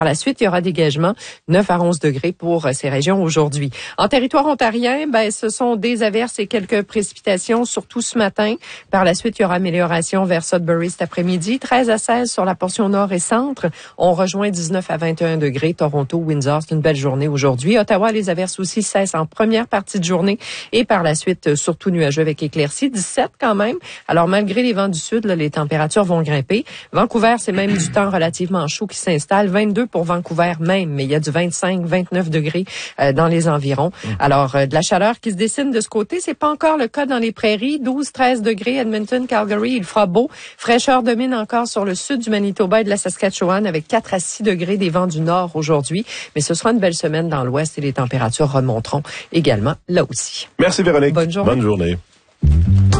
Par la suite, il y aura dégagement 9 à 11 degrés pour ces régions aujourd'hui. En territoire ontarien, ce sont des averses et quelques précipitations, surtout ce matin. Par la suite, il y aura amélioration vers Sudbury cet après-midi. 13 à 16 sur la portion nord et centre. On rejoint 19 à 21 degrés. Toronto, Windsor, c'est une belle journée aujourd'hui. Ottawa, les averses aussi cessent en première partie de journée. Et par la suite, surtout nuageux avec éclaircies. 17 quand même. Alors, malgré les vents du sud, les températures vont grimper. Vancouver, c'est même du temps relativement chaud qui s'installe. 22 pour Vancouver même, mais il y a du 25-29 degrés dans les environs. Alors, de la chaleur qui se dessine de ce côté, c'est pas encore le cas dans les prairies. 12-13 degrés, Edmonton, Calgary, il fera beau. Fraîcheur domine encore sur le sud du Manitoba et de la Saskatchewan avec 4 à 6 degrés des vents du nord aujourd'hui. Mais ce sera une belle semaine dans l'ouest et les températures remonteront également là aussi. Merci Véronique. Bonne journée. Bonne journée.